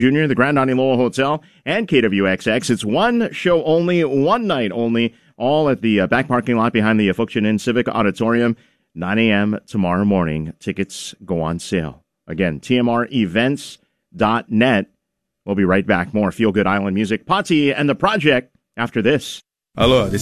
Jr., the Grand Ani Lowell Hotel, and KWXX. It's one show only, one night only, all at the back parking lot behind the Fukshin Inn Civic Auditorium, 9 a.m. tomorrow morning. Tickets go on sale. Again, tmrevents.net. We'll be right back. More Feel Good Island music. Pati and the Project after this. Hello, this